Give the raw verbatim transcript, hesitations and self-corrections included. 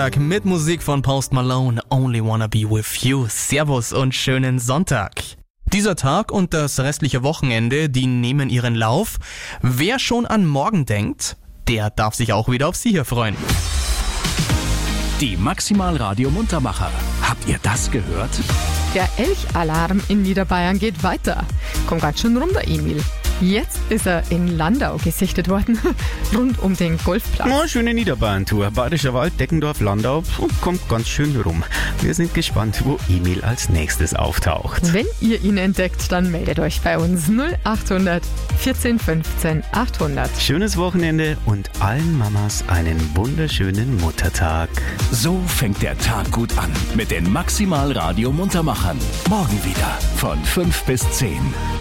Mit Musik von Post Malone, Only Wanna Be With You. Servus und schönen Sonntag. Dieser Tag und das restliche Wochenende, die nehmen ihren Lauf. Wer schon an morgen denkt, der darf sich auch wieder auf Sie hier freuen. Die Maximal Radio Muntermacher. Habt ihr das gehört? Der Elchalarm in Niederbayern geht weiter. Kommt ganz schön rum, der Emil. Jetzt ist er in Landau gesichtet worden, rund um den Golfplatz. Na, schöne Niederbayern-Tour. Bayerischer Wald, Deckendorf, Landau. Kommt ganz schön rum. Wir sind gespannt, wo Emil als nächstes auftaucht. Wenn ihr ihn entdeckt, dann meldet euch bei uns null achthundert vierzehn fünfzehn achthundert. Schönes Wochenende und allen Mamas einen wunderschönen Muttertag. So fängt der Tag gut an mit den Maximal Radio Muntermachern. Morgen wieder von fünf bis zehn.